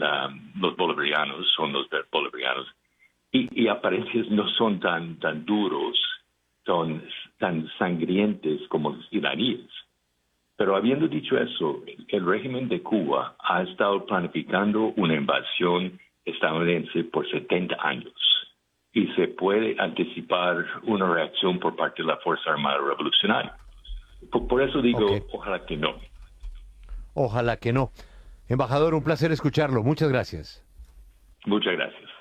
los bolivarianos, son los bolivarianos, y apariencias no son tan duros, son tan sangrientes como los iraníes. Pero habiendo dicho eso, el régimen de Cuba ha estado planificando una invasión estadounidense por 70 años y se puede anticipar una reacción por parte de la Fuerza Armada Revolucionaria. Por eso digo, ojalá que no. Ojalá que no. Embajador, un placer escucharlo. Muchas gracias. Muchas gracias.